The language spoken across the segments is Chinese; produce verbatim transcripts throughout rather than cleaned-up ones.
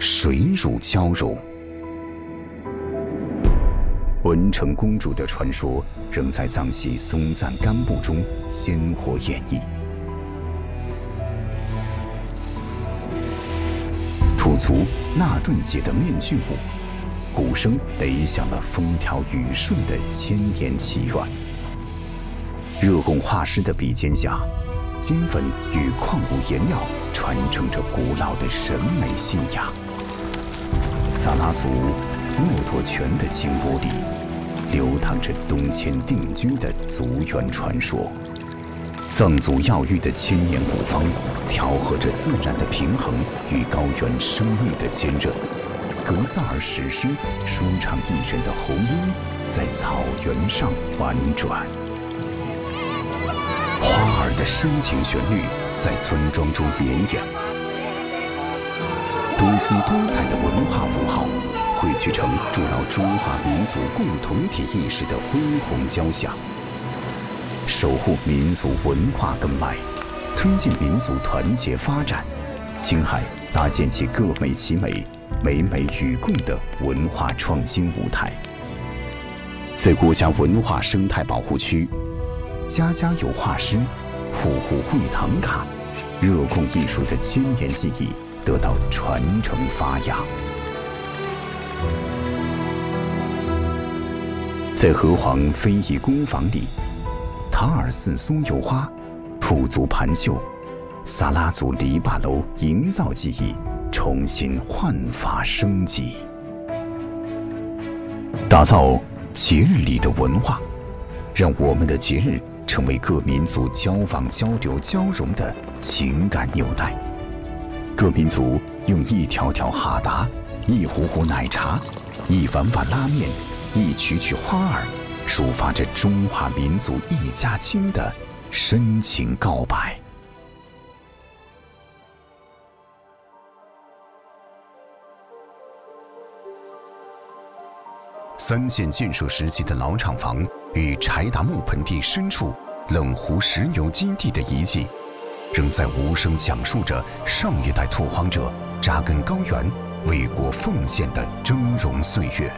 水乳交融。文成公主的传说仍在藏戏松赞干布中鲜活演绎。土族纳顿节的面具舞，鼓声雷响了风调雨顺的千年祈愿。热贡画师的笔尖下，金粉与矿物颜料传承着古老的审美信仰。萨拉族骆驼泉的清波里，流淌着东迁定居的族源传说。藏族药浴的千年古方，调和着自然的平衡与高原生命的坚韧。格萨尔史诗舒畅宜人的喉音，在草原上婉转。花儿的深情旋律在村庄中绵延。多姿多彩的文化符号，汇聚成筑牢中华民族共同体意识的恢宏交响。守护民族文化根脉，推进民族团结发展，青海搭建起各美其美、美美与共的文化创新舞台。在国家文化生态保护区，家家有画师，户户会唐卡，热贡艺术的千年技艺得到传承发扬。在河湟非遗工坊里，塔尔寺松油花、土族盘绣、萨拉族篱笆楼营造技艺重新焕发生机，打造节日里的文化，让我们的节日成为各民族交往、交流、交融的情感纽带。各民族用一条条哈达、一壶壶奶茶、一碗碗拉面、一曲曲花儿，抒发着中华民族一家亲的深情告白。三线建设时期的老厂房与柴达木盆地深处冷湖石油基地的遗迹，仍在无声讲述着上一代拓荒者扎根高原、为国奉献的峥嵘岁月。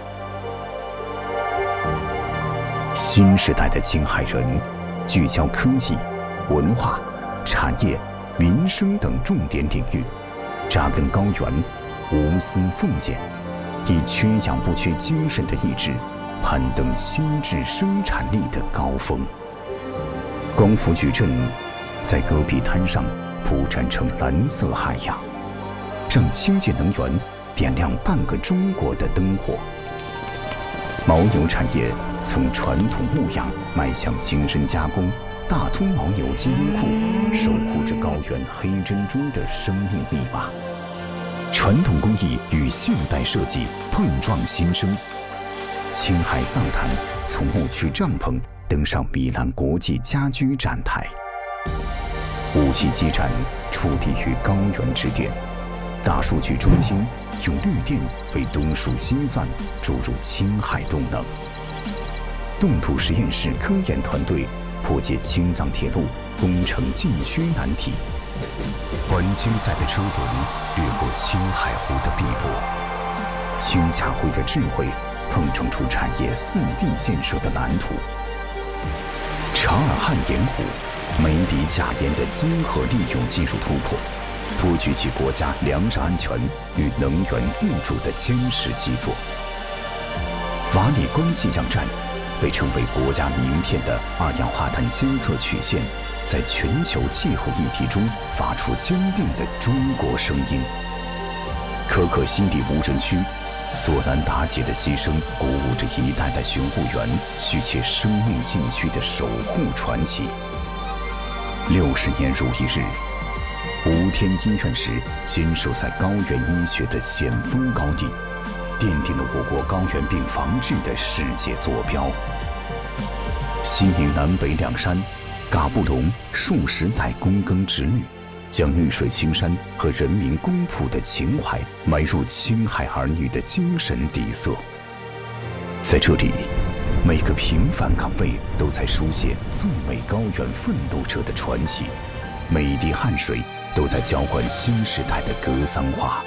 新时代的青海人聚焦科技、文化、产业、民生等重点领域，扎根高原，无私奉献，以缺氧不缺精神的意志，攀登新质生产力的高峰。光伏矩阵在戈壁滩上铺展成蓝色海洋，让清洁能源点亮半个中国的灯火。牦牛产业从传统牧养迈向精深加工，大通牦牛基因库守护着高原黑珍珠的生命密码。传统工艺与现代设计碰撞新生，青海藏坛从牧区帐篷登上米兰国际家居展台。武器基站矗立于高原之巅，大数据中心用绿电为冬暑心算注入青海动能。冻土实验室科研团队破解青藏铁路工程禁区难题。环青赛的车轮掠过青海湖的碧波，青洽会的智慧碰撞出产业四地建设的蓝图。察尔汗盐湖煤底钾盐的综合利用技术突破，托举起国家粮食安全与能源自主的坚实基座。瓦里关气象站被称为国家名片的二氧化碳监测曲线，在全球气候议题中发出坚定的中国声音。可可西里无人区，索南达杰的牺牲鼓舞着一代代巡护员续切生命禁区的守护传奇。六十年如一日，吴天医院时坚守在高原医学的先锋高地，奠定了我国高原病防治的世界坐标。西宁南北两山，嘎布隆数十载躬耕直履，将绿水青山和人民公仆的情怀埋入青海儿女的精神底色。在这里，每个平凡岗位都在书写最美高原奋斗者的传奇，每一滴汗水都在浇灌新时代的格桑花，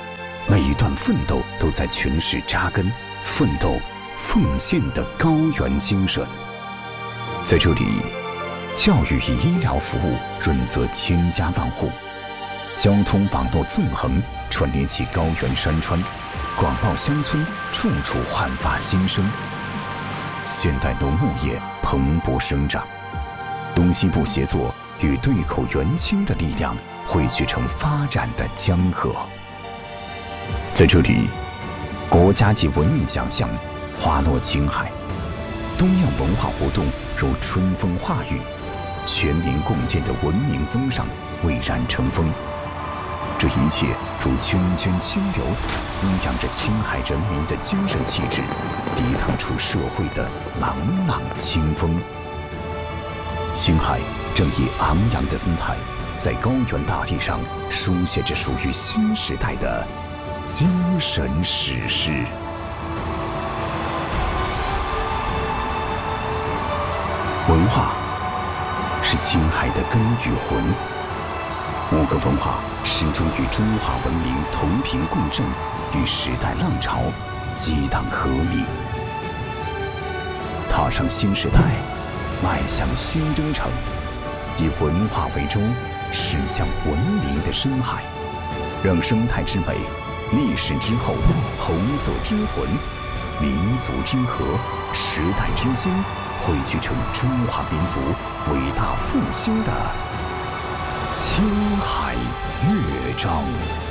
每一段奋斗都在诠释扎根、奋斗、奉献的高原精神。在这里，教育与医疗服务润泽千家万户，交通网络纵横串联起高原山川，广袤乡村处处焕发新生。现代农牧业蓬勃生长，东西部协作与对口援清的力量汇聚成发展的江河。在这里，国家级文艺奖项花落青海，东亚文化活动如春风化雨，全民共建的文明风尚蔚然成风。这一切如涓涓清流，滋养着青海人民的精神气质，涤荡出社会的朗朗清风。青海正以昂扬的姿态，在高原大地上书写着属于新时代的精神史诗。文化是青海的根与魂，五个文化始终与中华文明同频共振，与时代浪潮激荡和鸣。踏上新时代，迈向新征程，以文化为舟，驶向文明的深海，让生态之美、历史之厚、红色之魂、民族之和、时代之心汇聚成中华民族伟大复兴的青海乐章。